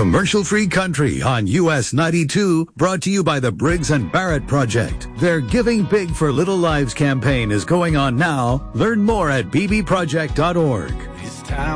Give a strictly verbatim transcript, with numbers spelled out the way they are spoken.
Commercial-free country on U S ninety-two, brought to you by the Briggs and Barrett Project. Their Giving Big for Little Lives campaign is going on now. Learn more at b b project dot org.